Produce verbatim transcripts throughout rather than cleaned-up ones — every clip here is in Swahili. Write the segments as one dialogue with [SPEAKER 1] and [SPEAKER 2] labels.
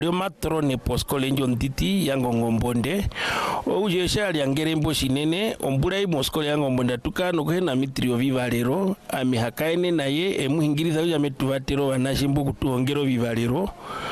[SPEAKER 1] Yo matrone poskole njo ntiti yango ngombonde ouje shali angerembo shinene ombura i moskole yango ngombonde tuka no kuhena mitrio vivalero ami hakaene naye emuhingiriza uja metuvatero wanashimbo kutuongero vivalero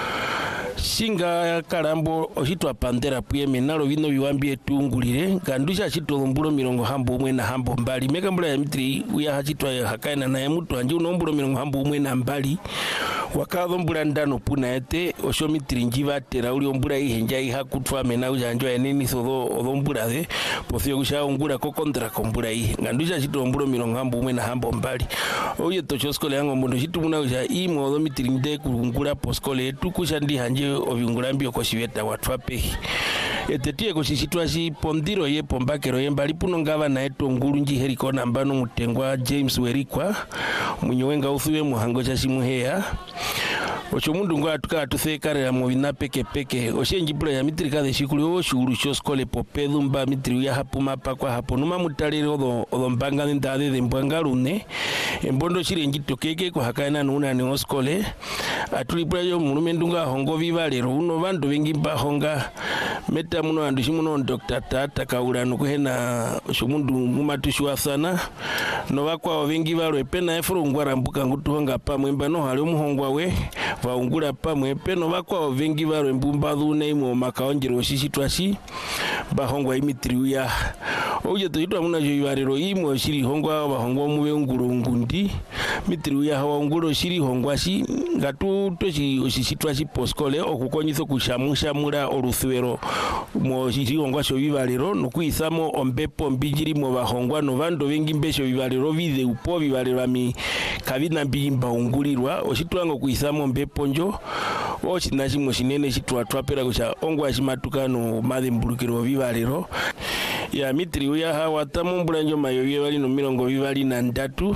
[SPEAKER 1] singa karambo oshitwa pandera puyeme nalo vino viwambie tungulire ngandusha chito mbulo mirongo hambo umwe na hambo mbali meka mbula ya mitri uya hachitwa hakaena naye mutu anje unombulo mirongo hambo umwe na mbali wakadho mbula ndano puna ete osho mitri njiva tera uli ombula ihenja iha kutwa mena uja anjo ya nini sodho odho mbula de pothio kusha ongula kokondra kombula ihe ngandusha chito mbulo mirongo hambo umwe na hambo mbali oye tocho skole yango mbondo chitu muna uja imo odho mitri nde kungula poskole etu kusha ndi hanje oviungulambi okosiveta watu apehi etetie kosisitwa si pondiro ye pombakero ye mbali puno ngava na eto ngulu nji heriko nambano mutengwa James Werikwa munyowenga uthuwe muhango cha simuhea ocho mundu ngo atuka atuthekare ya movina peke peke oshe njipula ya mitri kadhe shikuli o shuru shoskole popedu mba mitri ya hapu mapa kwa hapo numa mutalire odo odo mbanga ndade de mbangarune embondo chire njitokeke kwa hakaena nuna ne oskole atulipula yo mulumendunga hongo vivalero uno bandu bengi mba honga meta muno andu shimuno Doctor Tata kaula no kuhena shomundu mumatushu sana no bakwa bengi balwe pena efuru ngwara mbuka ngutuhonga pamwe mbano hali umuhongwa we vaungula pamwe peno bakwa bengi balwe mbumba dhune imo makaonjero shishitwashi bahongwa imitri ya oje toitwa muna jo ivarero imo shiri hongwa bahongwa muwe nguru ngundi mitri ya hawa nguru shiri hongwa shi ngatu toshi oshishitwashi poskole okukonyitho kushamusha mura oruthwero mo shiri hongwa sho vivalero nokuithamo ombepo mbijiri mo bahongwa no bando bengi mbesho vivalero vide upo vivalero ami kabina mbimba ungulirwa oshitwango kuithamo mbepo njo ochinashi mo shinene shitwa twapera kusha ongwa shimatukano madhe mbulukiro vivalero ya mitri ya hawa tamumbula njo mayoye bali no mirongo bibali na ndatu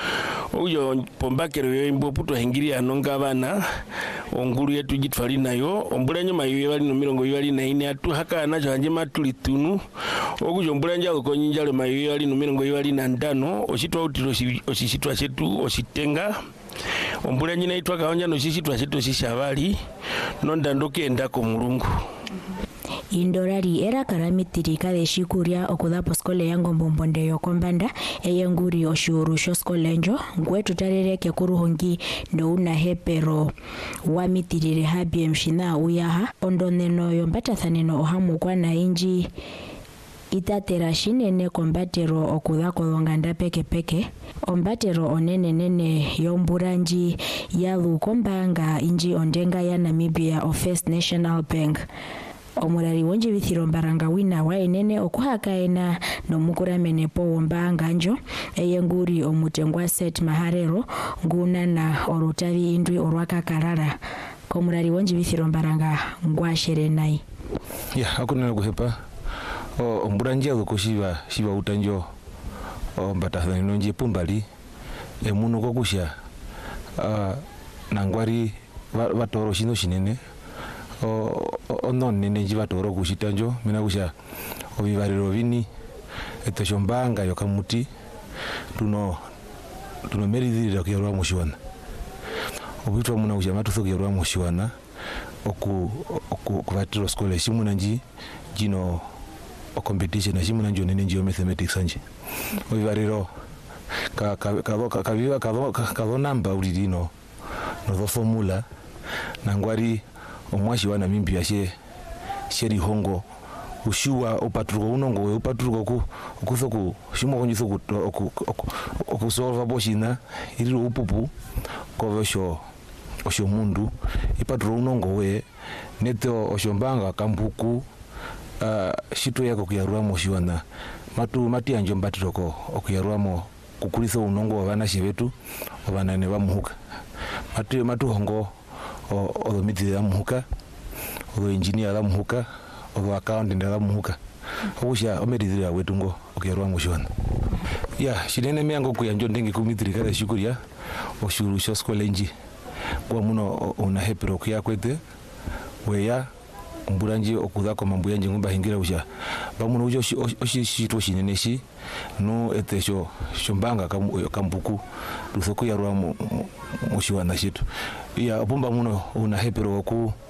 [SPEAKER 1] uyo pombakero yo imbo puto hengiri anonga bana onguru yetu jitwali nayo ombula nyo mayoye bali no mirongo bibali na ine atu haka nacho anje matuli tunu okujo ombula njalo konyinjalo mayoye bali no mirongo bibali na ndano oshitwa utiro oshishitwa chetu oshitenga ombula nyina itwa kaonja no shishitwa chetu shishabali nonda ndokenda ko mulungu
[SPEAKER 2] indorari era karamitiri kale shikuria okudha poskole yango mbombonde yokombanda eyenguri oshuru shoskole njo ngwetu tarereke kuruhongi ndo una hepero wa mitirire habie mshina uyaha ondoneno yombatathaneno ohamu kwa na inji itatera shinene kombatero okudha kolonganda peke peke ombatero onene nene yomburanji yalu kombanga inji ondenga ya Namibia of First National Bank omurari wonje bithiro mbaranga wina wa enene okuhakaena no mukuramene po wombanga njo eyenguri omutengwa set maharero nguna na orutavi indwi orwaka karara komurari wonje bithiro mbaranga ngwashere nai
[SPEAKER 3] ya hakuna kuhepa o omburanje ukoshiva shiva utanjo o mbatathani nonje pumbali emuno kokusha a nangwari vatoro shino shinene o ono nene jivatoro kushitanjo mina kusha ovivariro vini etoshombanga yokamuti tuno tuno meridhira kuyarwa mushiwana obitwa muna kusha matutho kuyarwa mushiwana oku oku kuvatiro skole shimuna nji jino o competition shimuna njo nene nji mathematics anje ovivariro ka ka ka ka ka ka namba ulidino no formula nangwari omwashi wa Namibia she sheri hongo ushiwa opatruko unongo we opatruko ku kusoku shimo konyiso ku okusolva boshina iri upupu kovosho osho mundu ipatruko unongo we neto oshombanga kambuku uh, shitu yako kuyarwa moshiwana matu mati anjo mbatiroko okuyarwa mo kukulisa unongo wabana shivetu wabana ne bamuhuka matu matu hongo o o mitiri ya muhuka o engineer ya muhuka o accountant ya muhuka obusha omeridira wetungo okuyarwa mushwana ya shinene miango kuyanjo ndenge kumitiri kale shikuria oshuru shoskole nji kwa muno una hepero kuya kwete weya mburanji okudako mambuyanje ngomba hingira usha bamuno ujo oshishito shinene shi no etesho shombanga kambuku lusoko yarwa mu mushiwana shitu ya opumba muno una hepero ku